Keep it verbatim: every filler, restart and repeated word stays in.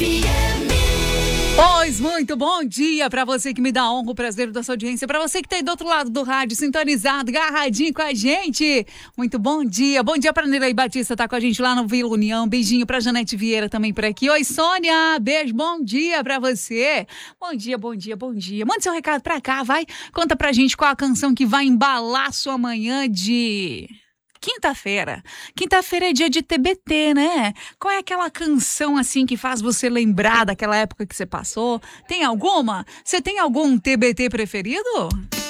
M. Pois, muito bom dia para você que me dá a honra, o prazer da sua audiência, para você que tá aí do outro lado do rádio, sintonizado, agarradinho com a gente. Muito bom dia. Bom dia para Nilei Batista, tá com a gente lá no Vila União. Beijinho para Janete Vieira também por aqui. Oi, Sônia, beijo, bom dia para você. Bom dia, bom dia, bom dia. Manda seu recado pra cá, vai. Conta pra gente qual a canção que vai embalar sua manhã de... Quinta-feira. Quinta-feira é dia de T B T, né? Qual é aquela canção assim que faz você lembrar daquela época que você passou? Tem alguma? Você tem algum T B T preferido?